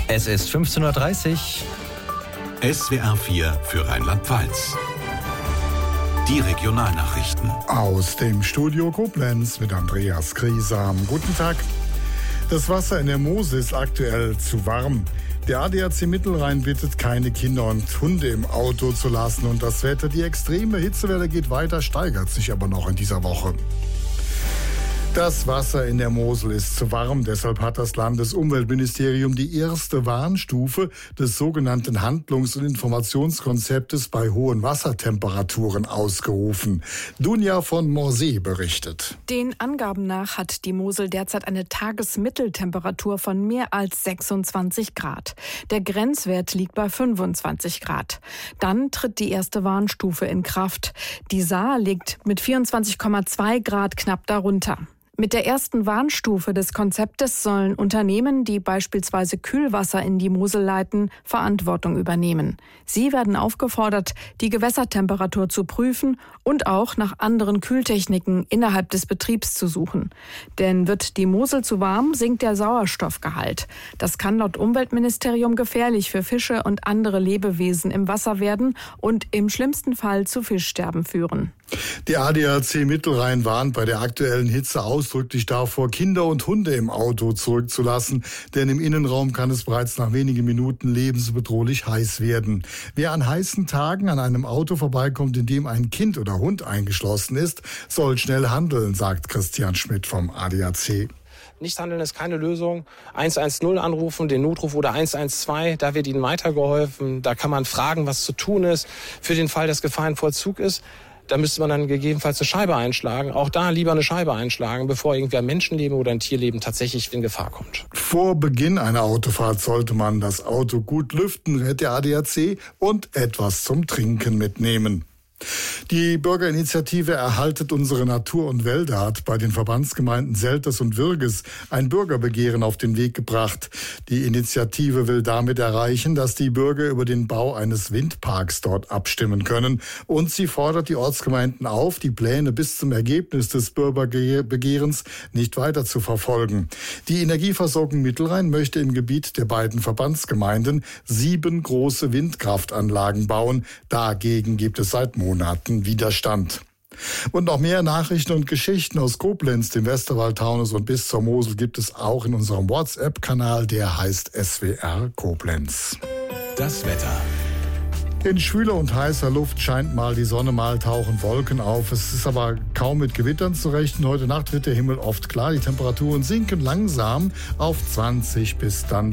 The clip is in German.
Es ist 15:30 Uhr. SWR 4 für Rheinland-Pfalz. Die Regionalnachrichten. Aus dem Studio Koblenz mit Andreas Griesam. Guten Tag. Das Wasser in der Mosel ist aktuell zu warm. Der ADAC Mittelrhein bittet, keine Kinder und Hunde im Auto zu lassen. Und das Wetter, die extreme Hitzewelle geht weiter, steigert sich aber noch in dieser Woche. Das Wasser in der Mosel ist zu warm. Deshalb hat das Landesumweltministerium die erste Warnstufe des sogenannten Handlungs- und Informationskonzeptes bei hohen Wassertemperaturen ausgerufen. Dunja von Morsee berichtet. Den Angaben nach hat die Mosel derzeit eine Tagesmitteltemperatur von mehr als 26 Grad. Der Grenzwert liegt bei 25 Grad. Dann tritt die erste Warnstufe in Kraft. Die Saar liegt mit 24,2 Grad knapp darunter. Mit der ersten Warnstufe des Konzeptes sollen Unternehmen, die beispielsweise Kühlwasser in die Mosel leiten, Verantwortung übernehmen. Sie werden aufgefordert, die Gewässertemperatur zu prüfen und auch nach anderen Kühltechniken innerhalb des Betriebs zu suchen. Denn wird die Mosel zu warm, sinkt der Sauerstoffgehalt. Das kann laut Umweltministerium gefährlich für Fische und andere Lebewesen im Wasser werden und im schlimmsten Fall zu Fischsterben führen. Die ADAC Mittelrhein warnt bei der aktuellen Hitze ausdrücklich davor, Kinder und Hunde im Auto zurückzulassen, denn im Innenraum kann es bereits nach wenigen Minuten lebensbedrohlich heiß werden. Wer an heißen Tagen an einem Auto vorbeikommt, in dem ein Kind oder Hund eingeschlossen ist, soll schnell handeln, sagt Christian Schmidt vom ADAC. Nicht handeln ist keine Lösung. 110 anrufen, den Notruf oder 112, da wird Ihnen weitergeholfen. Da kann man fragen, was zu tun ist. Für den Fall, dass Gefahr in Vollzug ist, da müsste man dann gegebenenfalls eine Scheibe einschlagen. Auch da lieber eine Scheibe einschlagen, bevor irgendwie ein Menschenleben oder ein Tierleben tatsächlich in Gefahr kommt. Vor Beginn einer Autofahrt sollte man das Auto gut lüften, rät der ADAC, und etwas zum Trinken mitnehmen. Die Bürgerinitiative Erhaltet unsere Natur und Wälder hat bei den Verbandsgemeinden Selters und Würges ein Bürgerbegehren auf den Weg gebracht. Die Initiative will damit erreichen, dass die Bürger über den Bau eines Windparks dort abstimmen können. Und sie fordert die Ortsgemeinden auf, die Pläne bis zum Ergebnis des Bürgerbegehrens nicht weiter zu verfolgen. Die Energieversorgung Mittelrhein möchte im Gebiet der beiden Verbandsgemeinden 7 große Windkraftanlagen bauen. Dagegen gibt es seit Monaten Widerstand. Und noch mehr Nachrichten und Geschichten aus Koblenz, dem Westerwald, Taunus und bis zur Mosel gibt es auch in unserem WhatsApp-Kanal, der heißt SWR Koblenz. Das Wetter. In schwüler und heißer Luft scheint mal die Sonne, mal tauchen Wolken auf. Es ist aber kaum mit Gewittern zu rechnen. Heute Nacht wird der Himmel oft klar. Die Temperaturen sinken langsam auf 20 bis dann